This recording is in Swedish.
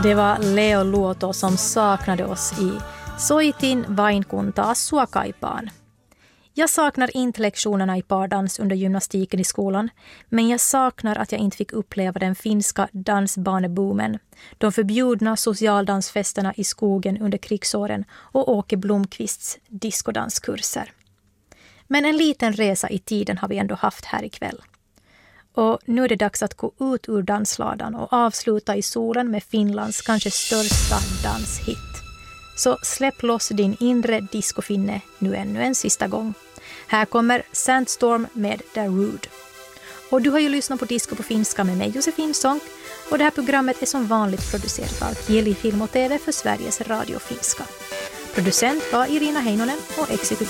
Det var Leo Luoto som saknade oss i Soitin vain kun taas sua kaipaan. Jag saknar inte lektionerna i pardans under gymnastiken i skolan, men jag saknar att jag inte fick uppleva den finska dansbaneboomen, de förbjudna socialdansfesterna i skogen under krigsåren och Åke Blomqvists diskodanskurser. Men en liten resa i tiden har vi ändå haft här ikväll. Och nu är det dags att gå ut ur dansladan och avsluta i solen med Finlands kanske största danshit. Så släpp loss din inre discofinne nu ännu en sista gång. Här kommer Sandstorm med Darude. Och du har ju lyssnat på Disco på finska med mig, Josefin Sonck. Och det här programmet är som vanligt producerat av Kieli Film och TV för Sveriges Radio Finska. Producent var Irina Heinonen och exekutiv